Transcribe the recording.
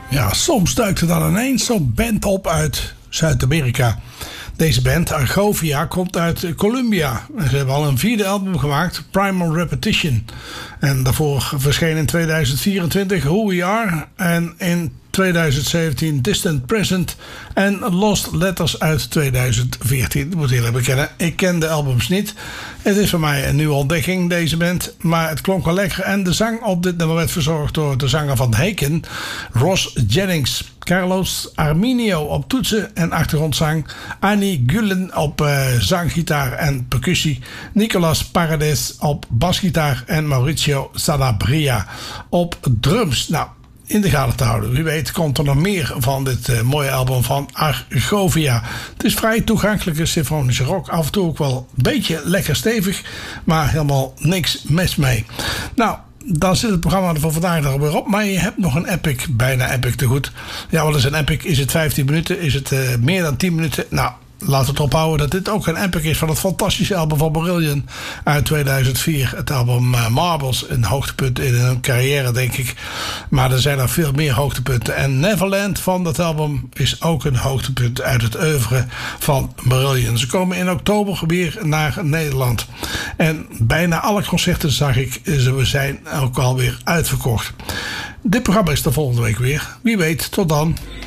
Ja, soms duikt er dan ineens zo'n band op uit Zuid-Amerika. Deze band, Argovia, komt uit Colombia. Ze hebben al een 4e album gemaakt, Primal Repetition. En daarvoor verscheen in 2024 Who We Are. En in 2017 Distant Present en Lost Letters uit 2014. Ik moet eerlijk bekennen, ik ken de albums niet. Het is voor mij een nieuwe ontdekking, deze band. Maar het klonk wel lekker. En de zang op dit nummer werd verzorgd door de zanger van Haken, Ross Jennings. Carlos Arminio op toetsen en achtergrondzang. Annie Gullen op zanggitaar en percussie. Nicolas Paredes op basgitaar. En Mauricio Sanabria op drums. Nou, in de gaten te houden. Wie weet komt er nog meer van dit mooie album van Argovia. Het is vrij toegankelijke symfonische rock. Af en toe ook wel een beetje lekker stevig. Maar helemaal niks mis mee. Nou, dan zit het programma er voor vandaag nog weer op. Maar je hebt nog een epic, bijna epic te goed. Ja, wat is een epic? Is het 15 minuten? Is het meer dan 10 minuten? Nou, laten we het ophouden dat dit ook een epic is van het fantastische album van Marillion uit 2004. Het album Marbles, een hoogtepunt in hun carrière, denk ik. Maar er zijn er veel meer hoogtepunten. En Neverland van dat album is ook een hoogtepunt uit het oeuvre van Marillion. Ze komen in oktober weer naar Nederland. En bijna alle concerten, zag ik, ze zijn ook alweer uitverkocht. Dit programma is de volgende week weer. Wie weet, tot dan.